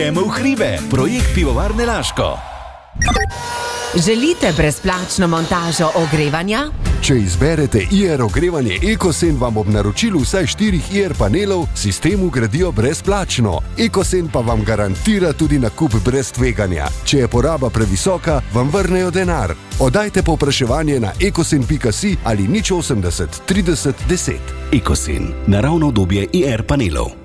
Gremo v hribe, projekt Pivovarne Laško. Želite brezplačno montažo ogrevanja? Če izberete IR ogrevanje Ekosen, vam ob naročilu vsaj 4 IR panelov sistem vgradijo brezplačno. Ekosen pa vam garantira tudi nakup brez tveganja. Če je poraba previsoka, vam vrnejo denar. Oddajte povpraševanje na ekosen.si ali 080 30 10. Ekosen, naravno obdobje IR panelov.